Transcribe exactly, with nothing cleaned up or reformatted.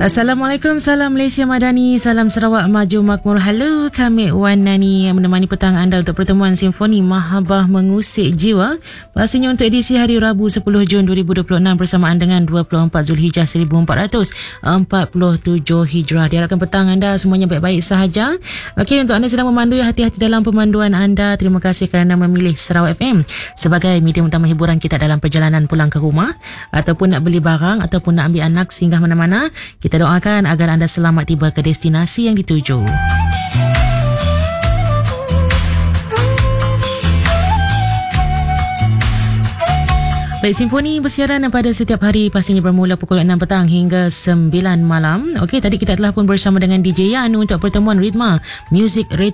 Assalamualaikum, salam Malaysia Madani, salam Sarawak Maju Makmur. Halo, kami Wan Nani yang menemani petang anda untuk pertemuan Simfoni Mahabbah Mengusik Jiwa. Pastinya untuk edisi hari Rabu sepuluh Jun dua ribu dua puluh enam bersamaan dengan dua puluh empat Zulhijjah seribu empat ratus empat puluh tujuh Hijrah. Diharapkan petang anda semuanya baik-baik sahaja. Okey, untuk anda sedang memandu, hati-hati dalam pemanduan anda. Terima kasih kerana memilih Sarawak F M sebagai medium utama hiburan kita dalam perjalanan pulang ke rumah, ataupun nak beli barang, ataupun nak ambil anak singgah mana-mana. Kita doakan agar anda selamat tiba ke destinasi yang dituju. Baik, Simfoni bersiaran pada setiap hari, pastinya bermula pukul enam petang hingga sembilan malam. Okey, tadi kita telah pun bersama dengan D J Yan untuk pertemuan Ritma Music Radio.